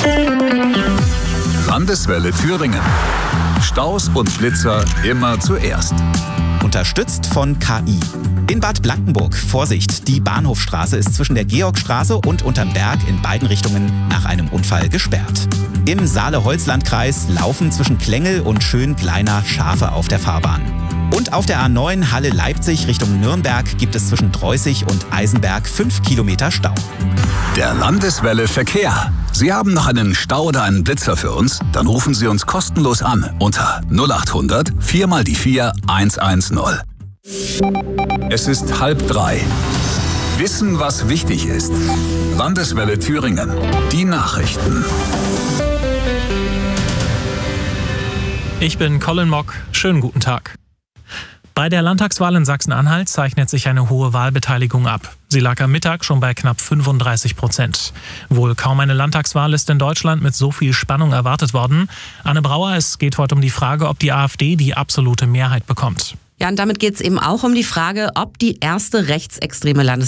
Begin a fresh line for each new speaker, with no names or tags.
Landeswelle Thüringen. Staus und Blitzer immer zuerst.
Unterstützt von KI. In Bad Blankenburg, Vorsicht, die Bahnhofstraße ist zwischen der Georgstraße und unterm Berg in beiden Richtungen nach einem Unfall gesperrt. Im Saale-Holzland-Kreis laufen zwischen Klängel und Schönkleiner Schafe auf der Fahrbahn. Und auf der A9 Halle-Leipzig Richtung Nürnberg gibt es zwischen Dreußig und Eisenberg 5 Kilometer Stau.
Der Landeswelle Verkehr. Sie haben noch einen Stau oder einen Blitzer für uns? Dann rufen Sie uns kostenlos an unter 0800 4x4 110. Es ist 2:30. Wissen, was wichtig ist. Landeswelle Thüringen. Die Nachrichten.
Ich bin Colin Mock. Schönen guten Tag. Bei der Landtagswahl in Sachsen-Anhalt zeichnet sich eine hohe Wahlbeteiligung ab. Sie lag am Mittag schon bei knapp 35%. Wohl kaum eine Landtagswahl ist in Deutschland mit so viel Spannung erwartet worden. Anne Brauer, es geht heute um die Frage, ob die AfD die absolute Mehrheit bekommt.
Ja, und damit geht es eben auch um die Frage, ob die erste rechtsextreme